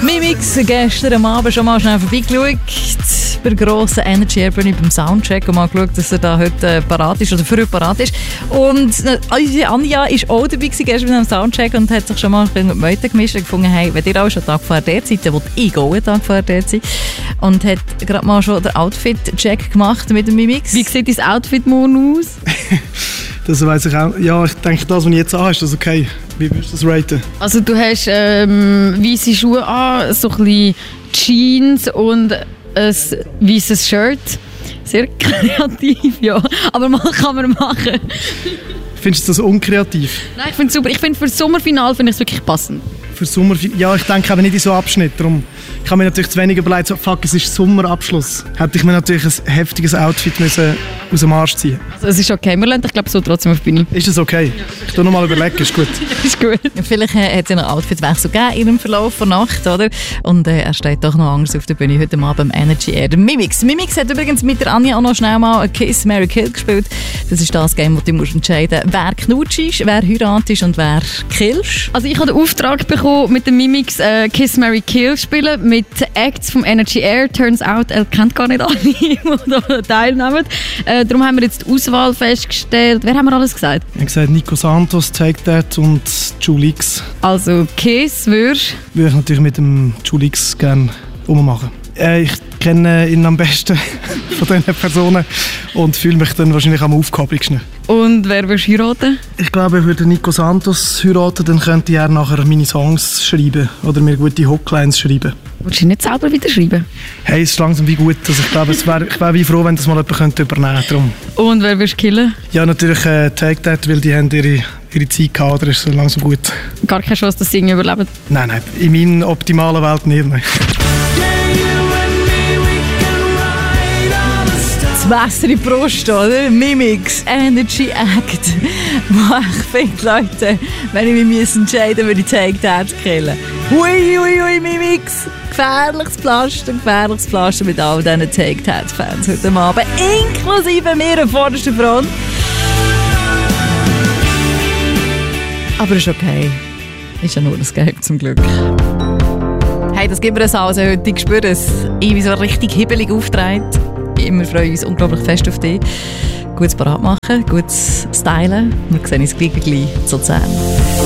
Mimix, gestern am Abend schon mal schnell vorbeigeschaut. Bei der grossen Energy Airbnb beim Soundcheck und mal geschaut, dass er da heute parat ist oder früh parat ist. Und unsere Anja war auch dabei gestern beim Soundcheck und hat sich schon mal mit Meuten gemischt und gefunden, hey, wenn ihr auch schon einen Tag vorher dort seid, dann will ich auch einen Tag vorher dort sein. Und hat gerade mal schon den Outfit-Check gemacht mit dem Mimix. Wie sieht dein Outfit morgen aus? Das weiss ich auch. Ja, ich denke, das, was ich jetzt anhabe, ist das okay. Wie würdest du das raten? Also du hast weisse Schuhe an, so ein bisschen Jeans und ein weisses Shirt. Sehr kreativ, ja. Aber kann man machen. Findest du das unkreativ? Nein, ich finde es super. Ich finde für das Sommerfinale finde ich es wirklich passend. Für Sommerfinale? Ja, ich denke aber nicht in so Abschnitt. Darum kann mir natürlich zu wenig überlegt, so, fuck, es ist Sommerabschluss. Hätte ich mir natürlich ein heftiges Outfit müssen aus dem Arsch ziehen. Also es ist okay, wir lernen ich glaube so trotzdem auf die Bühne. Ist das okay? Ich tu noch mal überlegen, ist gut. Ist gut. Vielleicht hat es einen Outfitwechsel gegeben im Verlauf der Nacht, oder? Und er steht doch noch anders auf der Bühne heute Abend im Energy Air. Der Mimix. Mimix hat übrigens mit der Anja auch noch schnell mal ein Kiss, Marry, Kill gespielt. Das ist das Game, wo du musst entscheiden musst, wer knutschst, wer heiratest und wer killst. Also ich habe den Auftrag bekommen, mit dem Mimix Kiss, Marry, Kill spielen, mit Acts vom Energy Air. Turns out, er kennt gar nicht alle, die da teilnehmen. Darum haben wir jetzt die Auswahl festgestellt. Wer haben wir alles gesagt? Ich habe gesagt Nico Santos, Take That und Julix. Also Kiss würde ich natürlich mit dem Julix gerne ummachen. Ich kenne ihn am besten von diesen Personen und fühle mich dann wahrscheinlich am aufgehobensten. Und wer würdest du heiraten? Ich glaube, ich würde Nico Santos heiraten, dann könnte er nachher meine Songs schreiben oder mir gute Hooklines schreiben. Willst du nicht selber wieder schreiben? Hey, es ist langsam wie gut. Also ich glaube, ich wäre wie froh, wenn das mal jemand übernehmen könnte. Und wer würdest du killen? Ja, natürlich Take That, weil die haben ihre Zeit gehabt, oder ist so langsam gut. Gar keine Chance, dass sie irgendwie überleben? Nein, in meiner optimalen Welt nicht. Nein. Das Messer in die Brust, oder? Mimix, Energy Act. Ich finde, Leute, wenn ich mich entscheiden würde ich Take That killen. Hui, Mimix. Gefährliches Pflaster mit all diesen Take That-Fans heute Abend, inklusive mir an vorderster Front. Aber ist okay. Ist ja nur das Game zum Glück. Hey, das gibt mir ein also heute. Ich spüre es. Ich bin so richtig hibbelig aufgetragen. Wir freuen uns unglaublich fest auf dich. Gutes Parat machen, gutes Stylen. Wir sehen uns gleich zu 10.